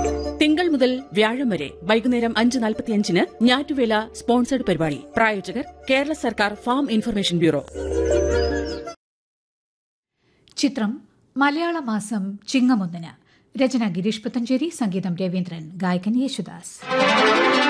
തിങ്കൾ മുതൽ വ്യാഴം വരെ വൈകുന്നേരം 5:45 ഞാറ്റുവേല സ്പോൺസേഡ് പരിപാടി. പ്രായോജകർ കേരള സർക്കാർ ഫാം ഇൻഫർമേഷൻ ബ്യൂറോ. ചിത്രം മലയാള മാസം ചിങ്ങമൊന്നിന്. രചന ഗിരീഷ് പുത്തഞ്ചേരി, സംഗീതം രവീന്ദ്രൻ, ഗായകൻ യേശുദാസ്.